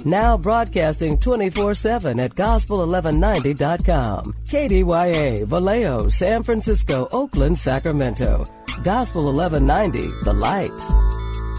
Now broadcasting 24/7 at gospel1190.com. KDYA, Vallejo, San Francisco, Oakland, Sacramento. Gospel 1190, The Light.